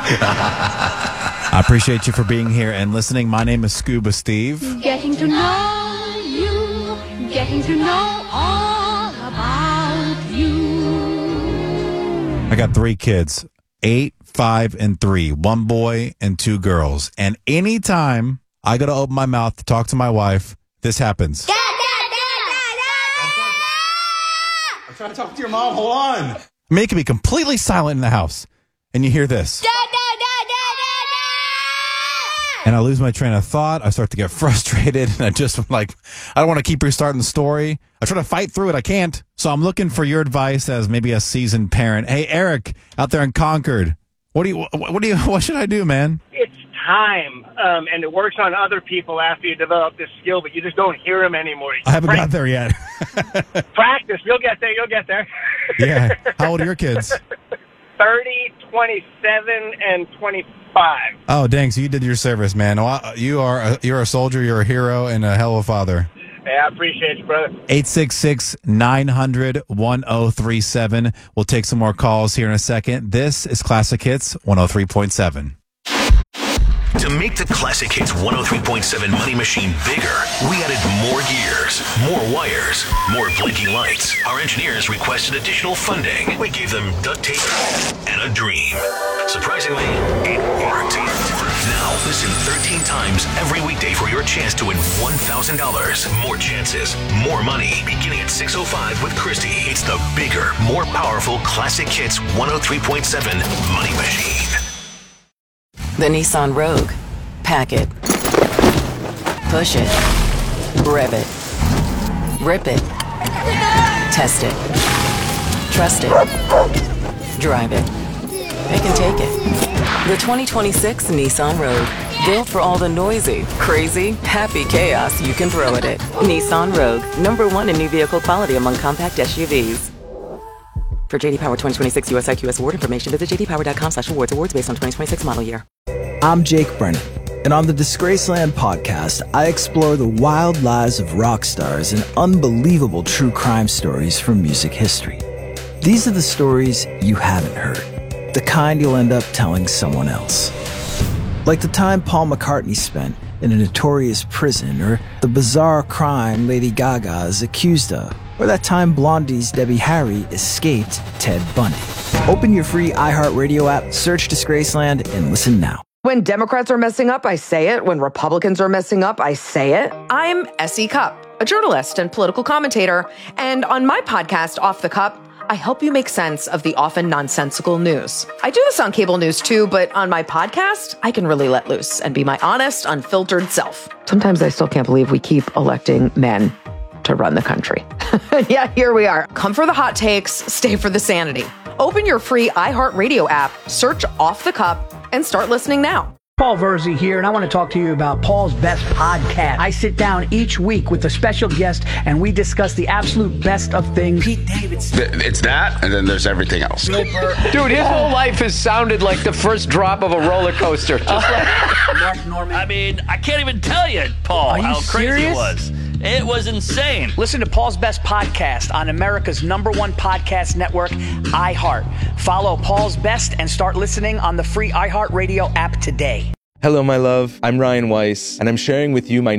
I appreciate you for being here and listening. My name is Scuba Steve. Getting to know you, getting to know all about you. I got 3 kids, 8, 5, and 3. 1 boy and 2 girls. And anytime I got to open my mouth to talk to my wife, this happens. I'm trying to talk to your mom. Hold on. I mean, it can be completely silent in the house, and you hear this. And I lose my train of thought. I start to get frustrated, and I just I don't want to keep restarting the story. I try to fight through it. I can't. So I'm looking for your advice as maybe a seasoned parent. Hey, Eric, out there in Concord, what should I do, man? It's time, and it works on other people after you develop this skill, but you just don't hear them anymore. I haven't got there yet. Practice. You'll get there. Yeah. How old are your kids? 30, 27, and 25. Oh, dang. So you did your service, man. Well, you're a soldier, you're a hero, and a hell of a father. Yeah, I appreciate you, brother. 866-900-1037. We'll take some more calls here in a second. This is Classic Hits 103.7. To make the Classic Hits 103.7 Money Machine bigger, we added more gears, more wires, more blinking lights. Our engineers requested additional funding. We gave them duct tape and a dream. Surprisingly, it worked. Now listen 13 times every weekday for your chance to win $1,000. More chances, more money. Beginning at 6:05 with Christy. It's the bigger, more powerful Classic Hits 103.7 Money Machine. The Nissan Rogue. Pack it. Push it. Rev it. Rip it. Test it. Trust it. Drive it. They can take it. The 2026 Nissan Rogue. Built for all the noisy, crazy, happy chaos you can throw at it. Nissan Rogue. #1 in new vehicle quality among compact SUVs. For JD Power 2026 US IQS award information, visit jdpower.com/awards. Awards based on 2026 model year. I'm Jake Brennan, and on the Disgraceland podcast, I explore the wild lives of rock stars and unbelievable true crime stories from music history. These are the stories you haven't heard, the kind you'll end up telling someone else. Like the time Paul McCartney spent in a notorious prison, or the bizarre crime Lady Gaga is accused of, or that time Blondie's Debbie Harry escaped Ted Bundy. Open your free iHeartRadio app, search Disgraceland, and listen now. When Democrats are messing up, I say it. When Republicans are messing up, I say it. I'm S.E. Cupp, a journalist and political commentator. And on my podcast, Off the Cup, I help you make sense of the often nonsensical news. I do this on cable news too, but on my podcast, I can really let loose and be my honest, unfiltered self. Sometimes I still can't believe we keep electing men to run the country. Yeah, here we are. Come for the hot takes, stay for the sanity. Open your free iHeartRadio app, search Off the Cup, and start listening now. Paul Verzi here, and I want to talk to you about Paul's Best Podcast. I sit down each week with a special guest, and we discuss the absolute best of things. Pete Davidson. It's that, and then there's everything else. Dude, his whole life has sounded like the first drop of a roller coaster. Just like Mark Norman. I mean, I can't even tell you, Paul, how crazy it was. It was insane. Listen to Paul's Best Podcast on America's #1 podcast network, iHeart. Follow Paul's Best and start listening on the free iHeartRadio app today. Hello, my love. I'm Ryan Weiss, and I'm sharing with you my